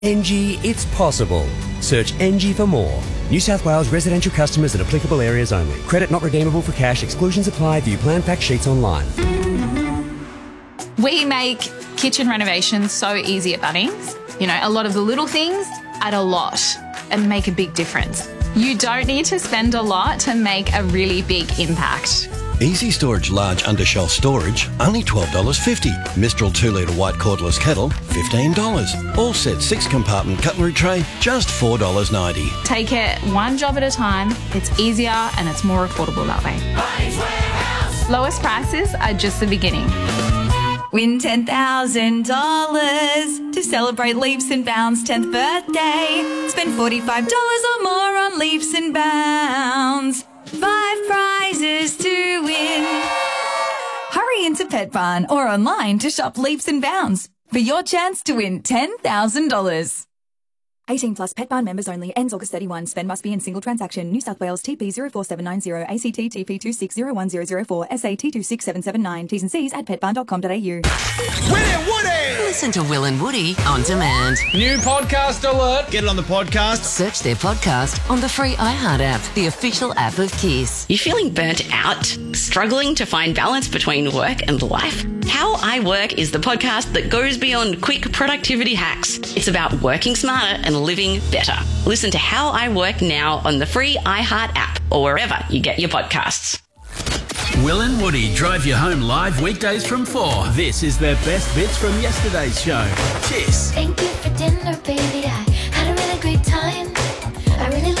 NG, it's possible. Search NG for more. New South Wales residential customers in applicable areas only. Credit not redeemable for cash. Exclusions apply. View plan fact sheets online. We make kitchen renovations so easy at Bunnings. You know, a lot of the little things add a lot and make a big difference. You don't need to spend a lot to make a really big impact. Easy Storage Large Undershelf Storage, only $12.50. Mistral 2-litre white cordless kettle, $15. All set 6-compartment cutlery tray, just $4.90. Take it one job at a time. It's easier and it's more affordable that way. Bunnings Warehouse. Lowest prices are just the beginning. Win $10,000 to celebrate Leaps and Bounds' 10th birthday. Spend $45 or more on Leaps and Bounds. 5 prizes to win. Hurry into Pet Barn or online to shop Leaps and Bounds for your chance to win $10,000. 18 plus Pet Barn members only. Ends August 31. Spend must be in single transaction. New South Wales TP 04790 ACT TP 26010004 SA T26779. T's and C's at petbarn.com.au. Will and Woody. Listen to Will and Woody on demand. New podcast alert. Get it on the podcast. Search their podcast on the free iHeart app, the official app of Kiss. You feeling burnt out? Struggling to find balance between work and life? How I Work is the podcast that goes beyond quick productivity hacks. It's about working smarter and living better. Listen to How I Work now on the free iHeart app or wherever you get your podcasts. Will and Woody drive you home live weekdays from 4. This is their best bits from yesterday's show. Cheers. Thank you for dinner, baby.